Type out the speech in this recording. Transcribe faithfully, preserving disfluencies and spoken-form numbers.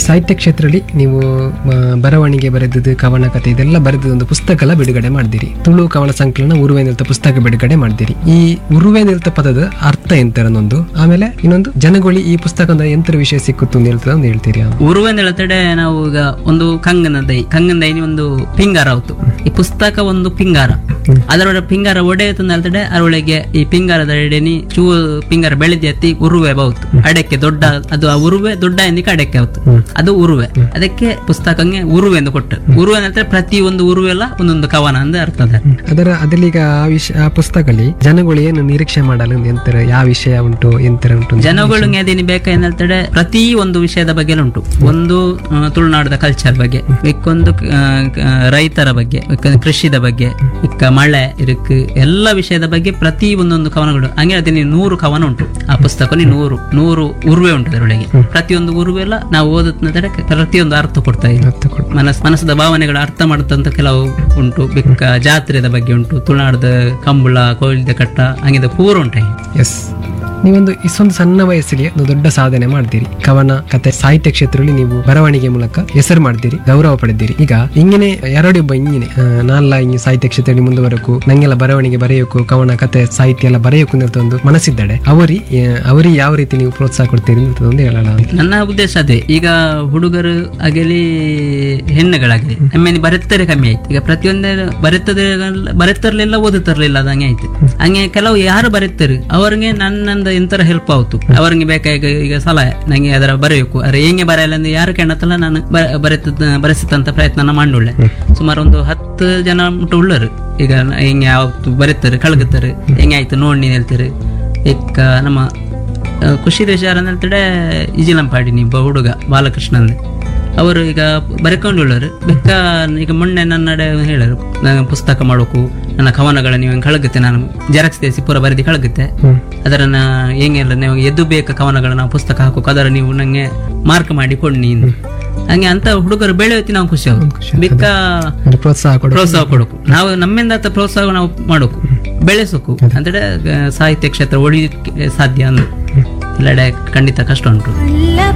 ಸಾಹಿತ್ಯ ಕ್ಷೇತ್ರದಲ್ಲಿ ನೀವು ಆ, ಬರವಣಿಗೆ ಬರೆದದ್ದು ಕವನ ಕಥೆ ಇದೆಲ್ಲ ಬರೆದ ಒಂದು ಪುಸ್ತಕ ಎಲ್ಲ ಬಿಡುಗಡೆ ಮಾಡಿದಿರಿ. ತುಳು ಕವನ ಸಂಕಲನ ಉರುವೆ ನಿಲ್ತ ಪುಸ್ತಕ ಬಿಡುಗಡೆ ಮಾಡಿದಿರಿ. ಈ ಉರುವೆ ನಿಲ್ತ ಪದದ ಅರ್ಥ ಎಂತರನ್ನೊಂದು, ಆಮೇಲೆ ಇನ್ನೊಂದು ಜನಗೊಳಿ ಈ ಪುಸ್ತಕದ ಎಂತರ ವಿಷಯ ಸಿಕ್ಕುತ್ತು ನಿಲ್ತದ ಒಂದು ಹೇಳ್ತೀರಿ. ಉರುವೆ ನಿಳತಡೆ ನಾವು ಈಗ ಒಂದು ಕಂಗನ ದೈ ಕಂಗನ ದೈನಿ ಒಂದು ಪಿಂಗಾರ ಆಯ್ತು. ಈ ಪುಸ್ತಕ ಒಂದು ಪಿಂಗಾರ, ಅದರೊಳಗೆ ಪಿಂಗಾರ ಒಡೆಯುತ್ತ ನಿಲ್ತಡೆ ಅದರೊಳಗೆ ಈ ಪಿಂಗಾರದ ಎಡೆನಿ ಚೂ ಪಿಂಗಾರ ಬೆಳೆದಿ ಎತ್ತಿ ಉರುವೆ ಬಹುದು ಅಡಕ್ಕೆ ದೊಡ್ಡ ಅದು ಆ ಉರುವೆ ದೊಡ್ಡ ಎಂದಿಕ್ಕೆ ಅಡಕ್ಕೆ ಆಯ್ತು, ಅದು ಉರುವೆ. ಅದಕ್ಕೆ ಪುಸ್ತಕಂಗೆ ಉರುವೆ ಎಂದು ಕೊಟ್ಟರು. ಉರುವೆ ಅಂದ್ರೆ ಪ್ರತಿ ಒಂದು ಉರುವೆ ಎಲ್ಲ ಒಂದೊಂದು ಕವನ ಅಂತ ಅರ್ಥ ಅದ. ಅದರ ಅದಲ್ಲಿ ಈಗ ಆ ವಿಷಯ ಆ ಪುಸ್ತಕದಲ್ಲಿ ಜನಗಳು ಏನು ನಿರೀಕ್ಷೆ ಮಾಡಲು ಎಂತರ ಯಾವ ವಿಷಯ ಉಂಟು ಎಂತರ ಉಂಟು ಜನಗಳು ಅದೇನು ಬೇಕಾದ್ರೆ ಪ್ರತಿ ಒಂದು ವಿಷಯದ ಬಗ್ಗೆ ಉಂಟು. ಒಂದು ಆ, ತುಳುನಾಡದ ಕಲ್ಚರ್ ಬಗ್ಗೆ, ಇಕ್ಕೊಂದು ಆ, ಆ, ರೈತರ ಬಗ್ಗೆ, ಇಕ್ಕೊಂದು ಕೃಷಿದ ಬಗ್ಗೆ, ಇಕ್ಕ ಮಳೆ ಇರಕ್ ಎಲ್ಲ ವಿಷಯದ ಬಗ್ಗೆ ಪ್ರತಿ ಒಂದೊಂದು ಕವನಗಳು. ಹಂಗೆ ಅದೇ ನೂರು ಕವನ ಉಂಟು ಆ ಪುಸ್ತಕ. ನೂರು ನೂರು ಉರುವೆ ಉಂಟು ಅದರೊಳಗೆ. ಪ್ರತಿಯೊಂದು ಉರುವೆ ಎಲ್ಲ ನಾವು ಓದುತ್ತ ಪ್ರತಿಯೊಂದು ಅರ್ಥ ಕೊಡ್ತಾ ಇದೆ. ಮನಸ್ ಮನಸ್ಸದ ಭಾವನೆಗಳ ಅರ್ಥ ಮಾಡುತ್ತಂತ ಕೆಲವು ಉಂಟು. ಬೆಕ್ಕ ಜಾತ್ರೆದ ಬಗ್ಗೆ ಉಂಟು, ತುಳುನಾಡದ ಕಂಬಳ ಕೋಯಿಲ್ದ ಕಟ್ಟ ಹಂಗಿದ ಪೂರ ಉಂಟು. ಎಸ್, ನೀವೊಂದು ಇಷ್ಟೊಂದು ಸಣ್ಣ ವಯಸ್ಸಿಗೆ ಒಂದು ದೊಡ್ಡ ಸಾಧನೆ ಮಾಡ್ತೀರಿ. ಕವನ ಕತೆ ಸಾಹಿತ್ಯ ಕ್ಷೇತ್ರದಲ್ಲಿ ನೀವು ಬರವಣಿಗೆ ಮೂಲಕ ಹೆಸರು ಮಾಡ್ತೀರಿ, ಗೌರವ ಪಡೆದಿರಿ. ಈಗ ಹಿಂಗೇನೆ ಎರಡೊಬ್ಬ ಹಿಂಗಿನೇ ನಾಲ್ಲ ಹಿಂಗೆ ಸಾಹಿತ್ಯ ಕ್ಷೇತ್ರದಲ್ಲಿ ಮುಂದುವರಕು, ನಂಗೆಲ್ಲ ಬರವಣಿಗೆ ಬರೆಯೋಕು, ಕವನ ಕತೆ ಸಾಹಿತ್ಯ ಎಲ್ಲ ಬರೆಯೋಕು ಅಂತ ಒಂದು ಮನಸ್ಸಿದ್ದಾಳೆ. ಅವರಿ ಅವರಿಗೆ ಯಾವ ರೀತಿ ನೀವು ಪ್ರೋತ್ಸಾಹ ಕೊಡ್ತೀರಿ ಅಂತ ಒಂದು ಹೇಳೋಣ. ನನ್ನ ಉದ್ದೇಶ ಅದೇ. ಈಗ ಹುಡುಗರು ಆಗಲಿ ಹೆಣ್ಣುಗಳಾಗಲಿ ಆಮೇಲೆ ಬರೆತ್ತರೆ ಕಮ್ಮಿ ಆಯ್ತು. ಈಗ ಪ್ರತಿಯೊಂದೇ ಬರೆತದೆ ಬರೆತರ್ಲಿಲ್ಲ ಓದುತ್ತರ್ಲಿಲ್ಲ ಅದಂಗೆ ಆಯ್ತು. ಹಂಗೆ ಕೆಲವು ಯಾರು ಬರೆತಾರೆ ಅವ್ರಿಗೆ ನನ್ನಂದ ಎಂತರ ಹೆಲ್ಪ್ ಆಯ್ತು. ಅವ್ರಿಗೆ ಬೇಕಾಗ ಈಗ ಸಲಹೆ ನಂಗೆ ಅದರ ಬರೆಯಬೇಕು, ಅರೆ ಹೆಂಗೆ ಬರೆಯಲ್ಲ ಅಂದ್ರೆ ಯಾರು ಕೇಳತ್ತಲ್ಲ ನಾನು ಬರೆತ ಬರೆಸತಂತ ಪ್ರಯತ್ನ ಮಾಡುಳ್ಳೆ. ಸುಮಾರು ಒಂದು ಹತ್ತು ಜನ ಮುಟ್ಟು ಉಳ್ಳರು. ಈಗ ಹೆಂಗೆ ಯಾವತ್ತು ಬರೀತಾರೆ ಕಳಗುತ್ತಾರೆ, ಹೆಂಗೆ ಆಯ್ತು ನೋಡಿ ಹೇಳ್ತಾರೆ. ಈಗ ನಮ್ಮ ಖುಷಿ ದೇಶಾರ ಅಂತ ಹೇಳ್ತಾರೆ ಇಜಿಲಂಪಾಡಿ ನೀವು ಹುಡುಗ ಬಾಲಕೃಷ್ಣ ಅಂದ್ರೆ ಅವರು ಈಗ ಬರೆಕೊಂಡುಳ್ಳರು. ಬೆಕ್ಕ ಈಗ ಮೊನ್ನೆ ನನ್ನಡೆ ಹೇಳರು ನಾನು ಪುಸ್ತಕ ಮಾಡೋಕು, ನನ್ನ ಕವನಗಳ ನೀವು ಕಳಗುತ್ತೆ, ನಾನು ಜೆರಾಕ್ಸ್ ದೇಸಿ ಪೂರ ಬರೆದಿ ಕಳಗುತ್ತೆ, ಅದರನ್ನ ಹೆಂಗೆಲ್ಲ ನೀವು ಎದ್ದು ಬೇಕ ಕವನಗಳ ನಾವು ಪುಸ್ತಕ ಹಾಕೋಕು, ಅದರ ನೀವು ನಂಗೆ ಮಾರ್ಕ್ ಮಾಡಿ ಕೊಡ್ನಿ. ಹಂಗೆ ಅಂತ ಹುಡುಗರು ಬೆಳೆಯುತ್ತಿ ನಾವು ಖುಷಿ ಆಗುತ್ತೆ. ಬೆಕ್ಕ ಪ್ರೋತ್ಸಾಹ ಪ್ರೋತ್ಸಾಹ ಕೊಡಕು, ನಾವು ನಮ್ಮಿಂದ ಪ್ರೋತ್ಸಾಹ ನಾವು ಮಾಡೋಕು, ಬೆಳೆಸೋಕು ಅಂದ್ರೆ ಸಾಹಿತ್ಯ ಕ್ಷೇತ್ರ ಉಳಿಲಿಕ್ಕೆ ಸಾಧ್ಯ ಅಂದ್ರೆ ಎಲ್ಲೆಡೆ ಖಂಡಿತ ಕಷ್ಟ ಉಂಟು.